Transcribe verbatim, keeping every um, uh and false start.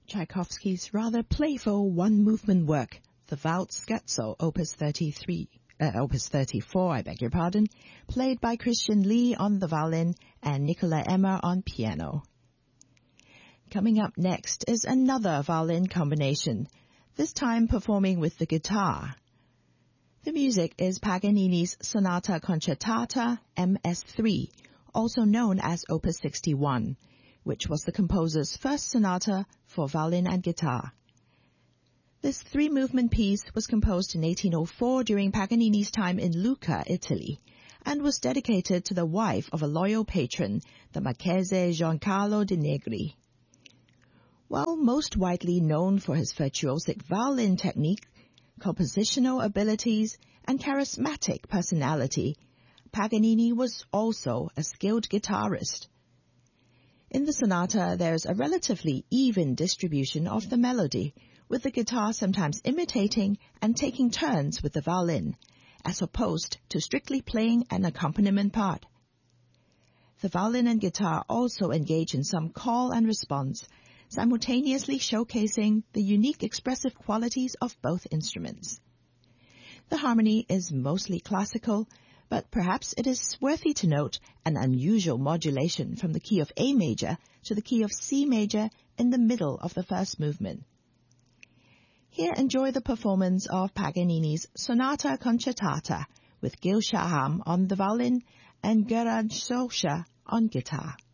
Tchaikovsky's rather playful one-movement work, the Waltz Scherzo, Opus thirty-three, uh, Opus thirty-four, I beg your pardon, played by Christian Lee on the violin and Nicola Emmer on piano. Coming up next is another violin combination, this time performing with the guitar. The music is Paganini's Sonata Concertata M S three, also known as Opus sixty-one, which was the composer's first sonata for violin and guitar. This three-movement piece was composed in eighteen oh four during Paganini's time in Lucca, Italy, and was dedicated to the wife of a loyal patron, the Marchese Giancarlo de Negri. While most widely known for his virtuosic violin technique, compositional abilities, and charismatic personality, Paganini was also a skilled guitarist. In the sonata, there's a relatively even distribution of the melody, with the guitar sometimes imitating and taking turns with the violin, as opposed to strictly playing an accompaniment part. The violin and guitar also engage in some call and response, simultaneously showcasing the unique expressive qualities of both instruments. The harmony is mostly classical, but perhaps it is worthy to note an unusual modulation from the key of A major to the key of C major in the middle of the first movement. Here enjoy the performance of Paganini's Sonata Concertata with Gil Shaham on the violin and Göran Solskjaer on guitar.